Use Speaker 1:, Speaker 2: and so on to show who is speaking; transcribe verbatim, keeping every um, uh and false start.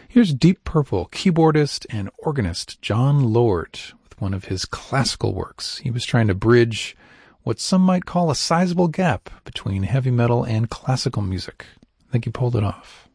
Speaker 1: Here's Deep Purple keyboardist and organist Jon Lord with one of his classical works. He was trying to bridge what some might call a sizable gap between heavy metal and classical music. I think he pulled it off.